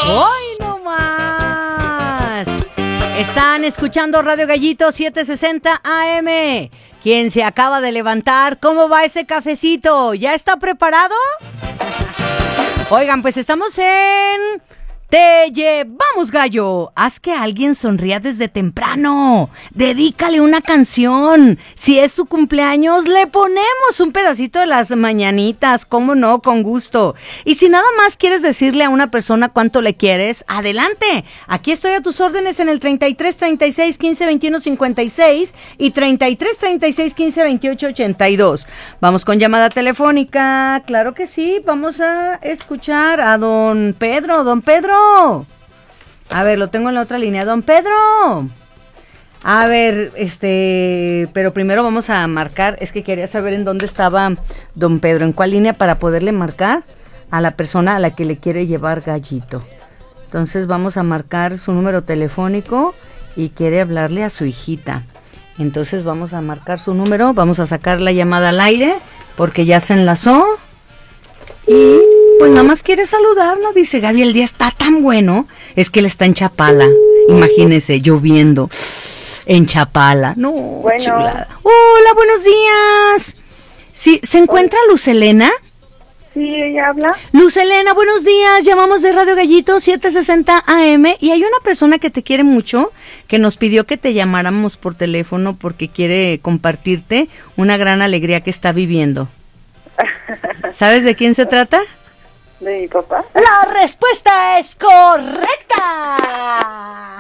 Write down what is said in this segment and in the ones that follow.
¡Hoy no más! Están escuchando Radio Gallito 760 AM. ¿Quién se acaba de levantar? ¿Cómo va ese cafecito? ¿Ya está preparado? Oigan, pues estamos en... ¡Te llevamos, gallo! Haz que alguien sonría desde temprano. Dedícale una canción. Si es su cumpleaños, le ponemos un pedacito de las mañanitas. ¿Cómo no? Con gusto. Y si nada más quieres decirle a una persona cuánto le quieres, adelante. Aquí estoy a tus órdenes en el 33 36 15 21 56 y 33 36 15 28 82. Vamos con llamada telefónica. Claro que sí. Vamos a escuchar a don Pedro. Don Pedro. A ver, lo tengo en la otra línea. Don Pedro. A ver, pero primero vamos a marcar. Es que quería saber en dónde estaba don Pedro, en cuál línea para poderle marcar a la persona a la que le quiere llevar gallito. Entonces vamos a marcar su número telefónico y quiere hablarle a su hijita. Entonces vamos a marcar su número, vamos a sacar la llamada al aire porque ya se enlazó. Y pues nada más quiere saludarla, dice Gaby, el día está tan bueno, es que él está en Chapala, imagínese, lloviendo en Chapala, no, bueno. Chulada. Hola, buenos días. Sí, ¿se encuentra Luz Elena? Sí, ella habla. Luz Elena, buenos días, llamamos de Radio Gallito 760 AM y hay una persona que te quiere mucho, que nos pidió que te llamáramos por teléfono porque quiere compartirte una gran alegría que está viviendo. ¿Sabes de quién se trata? ¿De mi papá? ¡La respuesta es correcta!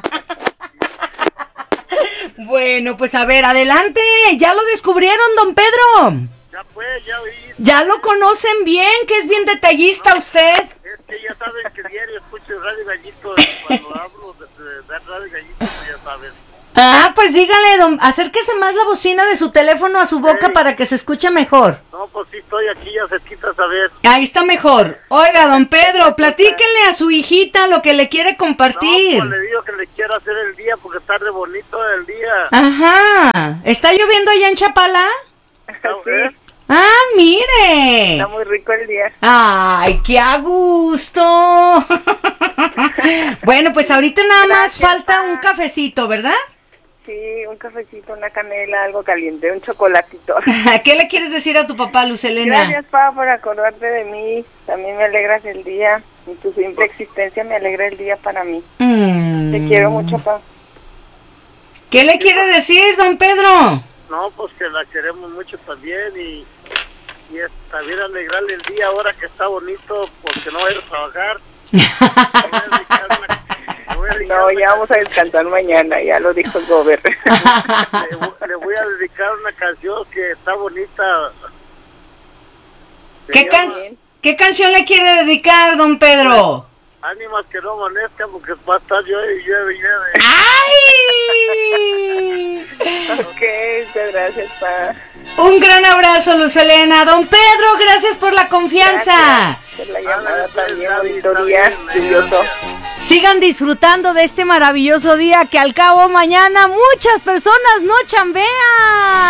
Bueno, pues a ver, adelante. ¿Ya lo descubrieron, don Pedro? Ya fue, ya oí. ¿Ya lo conocen bien? Que es bien detallista usted. Es que ya saben que diario escucho Radio Gallito. Cuando hablo de Radio Gallito, ya saben. Ah, pues dígale, acérquese más la bocina de su teléfono a su boca para que se escuche mejor. No, pues sí estoy aquí ya cerquita a saber. Ahí está mejor. Oiga, don Pedro, platíquenle a su hijita lo que le quiere compartir. No, pues le digo que le quiero hacer el día porque está re bonito el día. Ajá. ¿Está lloviendo allá en Chapala? Sí. Ah, mire. Está muy rico el día. Ay, qué a gusto. Bueno, pues ahorita nada más falta un cafecito, ¿verdad? Sí, un cafecito, una canela, algo caliente, un chocolatito. ¿Qué le quieres decir a tu papá, Luz Elena? Gracias, papá, por acordarte de mí. También me alegras el día. Y tu simple existencia me alegra el día para mí. Te quiero mucho, papá. ¿Qué le quiere decir, don Pedro? No, pues que la queremos mucho también y también alegrarle el día ahora que está bonito porque no va a ir a trabajar. No, ya vamos a descansar mañana, ya lo dijo el gobierno. Le voy a dedicar una canción que está bonita. ¿Qué canción le quiere dedicar, don Pedro? Ánimas que no amanezca porque va a estar llueve. ¡Ay! Ok, muchas gracias, pa. Un gran abrazo, Luz Elena. Don Pedro, gracias por la confianza. Gracias por la llamada también, auditoría. Lluvioso. Sigan disfrutando de este maravilloso día que al cabo mañana muchas personas no chambean.